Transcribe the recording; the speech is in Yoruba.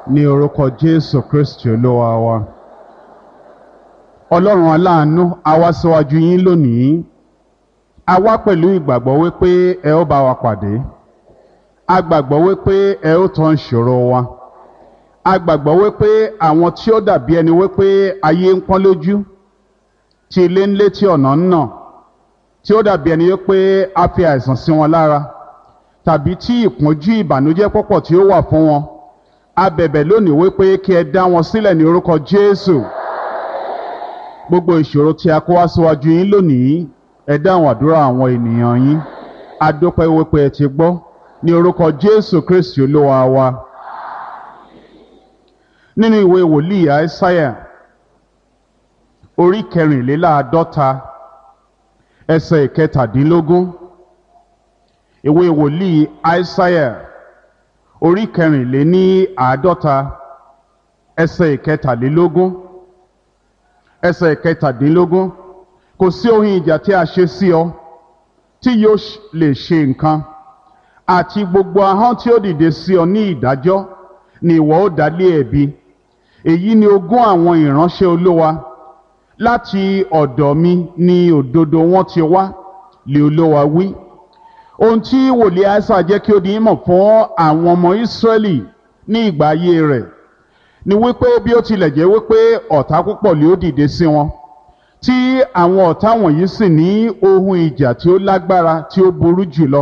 Ní orúkọ Jésù Kristi Olúwa wa. Ọlọ́run aláàánú, a wá síwájú yín lónìí. A wá pẹ̀lú ìgbàgbọ́ wípé ẹ ó bá wa pàdé. A gbàgbọ́ wípé ẹ ó tán ìṣòro wa. A gbàgbọ́ wípé àwọn tí ó dàbí ẹni wípé ayé ń pọ́n lójú, tí ilé ń lé tí ọ̀nà ń nà, tí ó dàbí ẹni wípé a fi àìsàn sí wọn lára, tàbí tí ìpọ́njú ìbànújẹ́ púpọ̀ tí ó wà fún wọn. A bẹ̀bẹ̀ lónìí wípé kí ẹ dá wọn sílẹ̀ ní orúkọ Jésù. Gbogbo ìṣòro tí a kó wá síwájú yín lónìí, ẹ dáhùn àdúrà àwọn ènìyàn yín. A dúpẹ́ wípé ẹ ti gbọ́ ní orúkọ Jésù Kristi Olúwa wa. Nínú ìwé wòlíì Àìsáyà, orí 54, ẹsẹ̀ 17. Ìwé wòlíì Àìsáyà, orí 54, ẹsẹ̀ 17. Ẹsẹ̀ 17. Kò sí ohun ìjà tí a ṣe sí ọ tí yóò lè ṣe nǹkan, àti gbogbo ahọ́n tí ó dìde sí ọ ní ìdájọ́ ni ìwọ ó dá lé ẹ̀bi. Èyí ni ogún àwọn ìránṣẹ́ Olúwa, láti ọ̀dọ̀ mi ni òdodo wọn ti wá, lé Olúwa wí. Ohun tí wòlíì Àìsáyà jẹ́ kí ó di mímọ̀ fún àwọn ọmọ Ísírẹ́lì ní ìgbà ayé rẹ̀ ni wípé bí ó tilẹ̀ jẹ́ wípé ọ̀tá púpọ̀ lé ó dìde sí wọn, tí àwọn ọ̀tá wọ̀nyí sì ní ohun ìjà tí ó lágbára tí ó burú jùlọ,